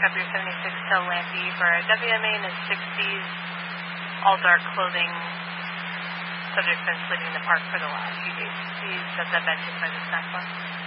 February 76 to Lampy for a WMA in his 60s, all dark clothing. Subject's been sleeping in the park for the last few days. He's at the benches by the snack bar.